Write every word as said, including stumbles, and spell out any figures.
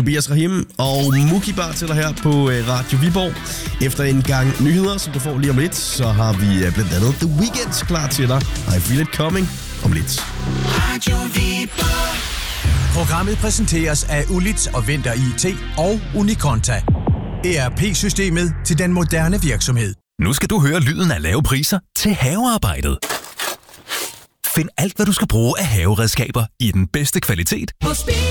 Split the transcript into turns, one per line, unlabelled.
Tobias Rahim og Muki Bartiller her på Radio Viborg. Efter en gang nyheder, som du får lige om lidt, så har vi blandt andet The Weeknd klar til dig. I Feel It Coming om lidt.
Radio Viborg. Programmet præsenteres af Ulits og Vinter I T og Unikonta. E R P-systemet til den moderne virksomhed.
Nu skal du høre lyden af lave priser til havearbejdet. Find alt, hvad du skal bruge af haveredskaber i den bedste kvalitet.